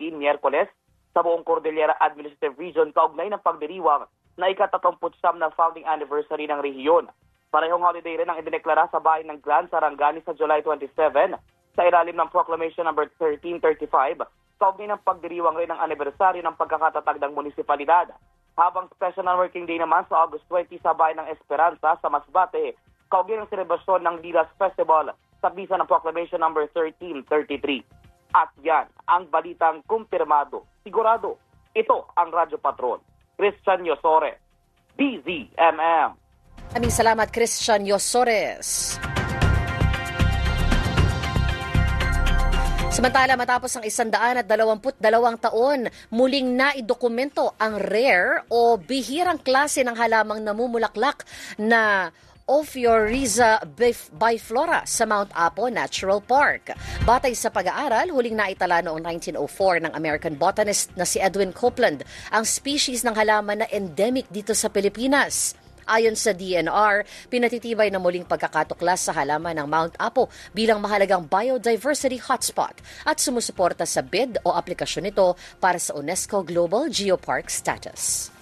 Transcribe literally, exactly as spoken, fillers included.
thirteen, Miyerkules, sa buong Cordillera Administrative Region kaugnay ng pagdiriwang na ika-tatlumput-siyam na founding anniversary ng rehiyon. Parehong holiday rin ang idineklara sa bayan ng Gran Sarangani sa July twenty-seven sa ilalim ng Proclamation number thirteen thirty-five, kaugnay ng pagdiriwang rin ng anibersaryo ng pagkakatatag ng munisipalidad. Habang Special Non-Working Day naman sa August twentieth sa bayan ng Esperanza sa Masbate, kaugnay ng selebrasyon ng Lilas Festival sa bisa ng Proclamation number thirteen thirty-three. At yan ang balitang kumpirmado. Sigurado, ito ang Radyo Patrol. Christian Yosores, D Z M M. Aming salamat, Christian Yosores. Samantala, matapos ang isandaan at dalawamput dalawang taon, muling naidokumento ang rare o bihirang klase ng halamang namumulaklak na Ophioryza biflora sa Mount Apo Natural Park. Batay sa pag-aaral, huling naitala noong nineteen oh four ng American botanist na si Edwin Copeland ang species ng halaman na endemic dito sa Pilipinas. Ayon sa D N R, pinatitibay na muling pagkakatuklas sa halaman ng Mount Apo bilang mahalagang biodiversity hotspot at sumusuporta sa bid o aplikasyon nito para sa UNESCO Global Geopark status.